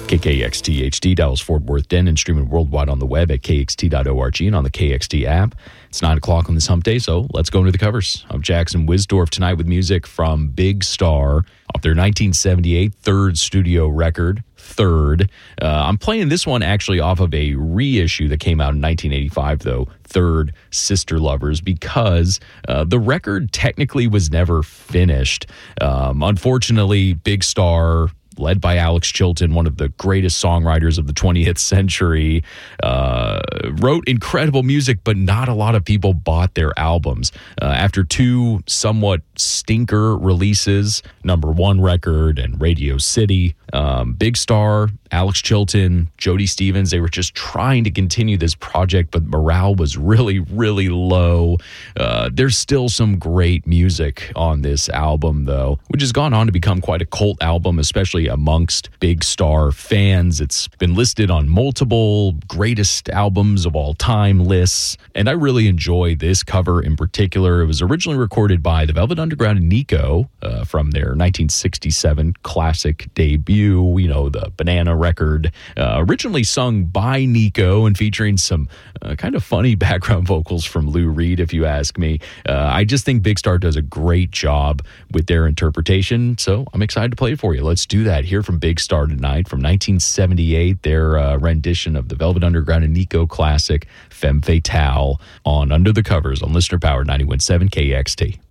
KKXT HD, Dallas Fort Worth, Denton, streaming worldwide on the web at kxt.org and on the KXT app. It's 9 o'clock on this hump day, so let's go into the covers. I'm Jackson Wisdorf tonight with music from Big Star off their 1978 third studio record, Third. I'm playing this one actually off of a reissue that came out in 1985, though, Third Sister Lovers, because the record technically was never finished. Unfortunately, Big Star, led by Alex Chilton, one of the greatest songwriters of the 20th century, wrote incredible music, but not a lot of people bought their albums. After two somewhat stinker releases, Number One Record and Radio City, Big Star, Alex Chilton, Jody Stevens, they were just trying to continue this project, but morale was really, really low. There's still some great music on this album, though, which has gone on to become quite a cult album, especially amongst Big Star fans. It's been listed on multiple greatest albums of all time lists, and I really enjoy this cover in particular. It was originally recorded by the Velvet Underground and Nico from their 1967 classic debut, you know, the Banana record, originally sung by Nico and featuring some kind of funny background vocals from Lou Reed, if you ask me. I just think Big Star does a great job with their interpretation, so I'm excited to play it for you. Let's do that. Here from Big Star tonight from 1978, their rendition of the Velvet Underground and Nico classic Femme Fatale on Under the Covers on Listener Power 91.7 KXT.